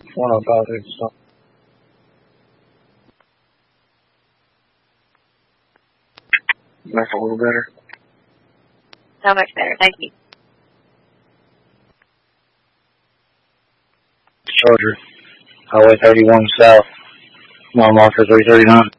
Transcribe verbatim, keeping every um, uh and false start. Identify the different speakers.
Speaker 1: one oh five eight stop. That's a little better.
Speaker 2: So much better. Thank you.
Speaker 1: Charger, Highway thirty-one South, mile marker three thirty-nine.